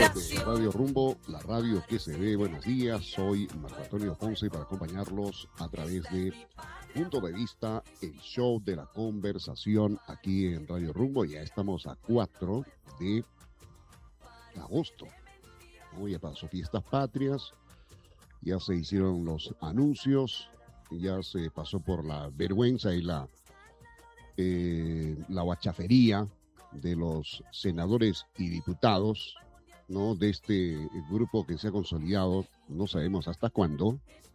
De Radio Rumbo, la radio que se ve. Buenos días, soy Marco Antonio Ponce para acompañarlos a través de Punto de Vista, el show de la conversación aquí en Radio Rumbo. Ya estamos a 4 de agosto. Ya pasó Fiestas Patrias, ya se hicieron los anuncios, ya se pasó por la vergüenza y la guachafería de los senadores y diputados, ¿no? De este grupo que se ha consolidado, no sabemos hasta cuándo,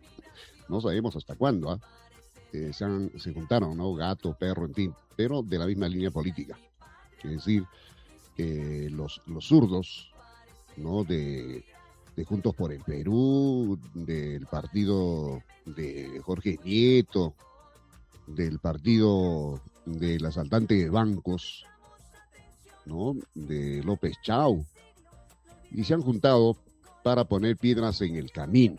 se juntaron, ¿no? Gato, perro, en fin, pero de la misma línea política. Es decir, los zurdos, ¿no? De Juntos por el Perú, del partido de Jorge Nieto, del partido del asaltante de bancos, ¿no? De López Chau, y se han juntado para poner piedras en el camino.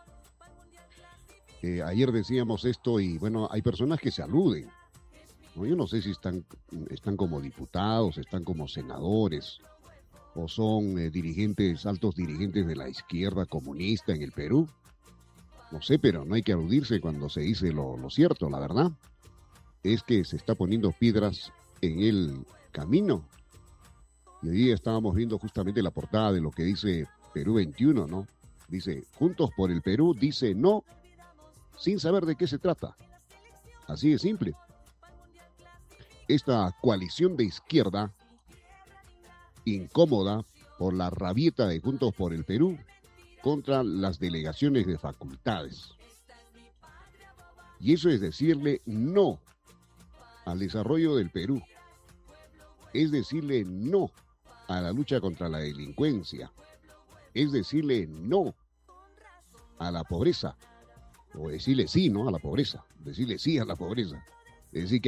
Ayer decíamos esto y bueno, hay personas que se aluden, ¿no? Yo no sé si están como diputados, están como senadores o son altos dirigentes de la izquierda comunista en el Perú. No sé, pero no hay que aludirse cuando se dice lo cierto. La verdad es que se está poniendo piedras en el camino. Y hoy día estábamos viendo justamente la portada de lo que dice Perú 21, ¿no? Dice, Juntos por el Perú dice no, sin saber de qué se trata. Así de simple. Esta coalición de izquierda, incómoda por la rabieta de Juntos por el Perú contra las delegaciones de facultades. Y eso es decirle no al desarrollo del Perú. Es decirle no a la lucha contra la delincuencia. Es decirle no a la pobreza. O decirle sí, ¿no? A la pobreza. Decirle sí a la pobreza. Es decir, que